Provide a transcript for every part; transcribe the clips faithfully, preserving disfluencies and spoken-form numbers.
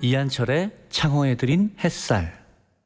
이한철의 창호에 드린 햇살.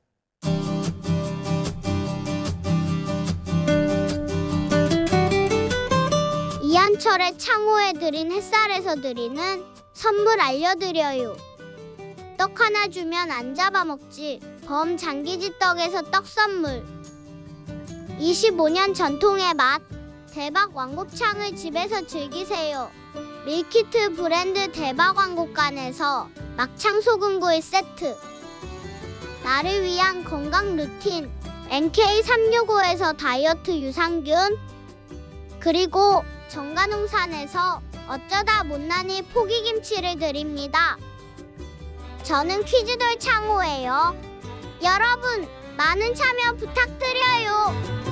이한철의 창호에 드린 햇살에서 드리는 선물 알려드려요. 떡 하나 주면 안 잡아먹지. 범장기지 떡에서 떡 선물. 이십오 년 전통의 맛. 대박 왕곱창을 집에서 즐기세요. 밀키트 브랜드 대박 왕곱간에서 막창 소금구이 세트. 나를 위한 건강 루틴 엠케이 삼육오에서 다이어트 유산균. 그리고 정관홍산에서 어쩌다 못난이 포기김치를 드립니다. 저는 퀴즈돌 창호예요. 여러분 많은 참여 부탁드려요.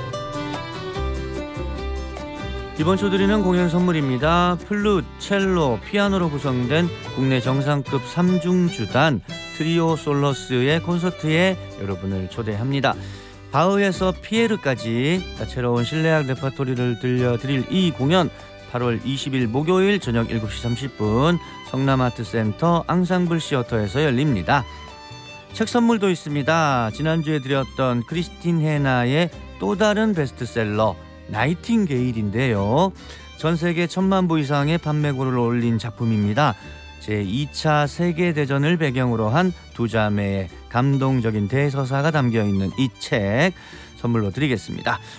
이번 주 드리는 공연 선물입니다. 플룻, 첼로, 피아노로 구성된 국내 정상급 삼중주단 트리오 솔러스의 콘서트에 여러분을 초대합니다. 바흐에서 피에르까지 다채로운 실내악 레퍼토리를 들려드릴 이 공연 팔월 이십일 목요일 저녁 일곱 시 삼십 분 성남아트센터 앙상블 시어터에서 열립니다. 책 선물도 있습니다. 지난주에 드렸던 크리스틴 헤나의 또 다른 베스트셀러 나이팅게일인데요. 전 세계 천만 부 이상의 판매고를 올린 작품입니다. 제이 차 세계대전을 배경으로 한 두 자매의 감동적인 대서사가 담겨있는 이 책 선물로 드리겠습니다.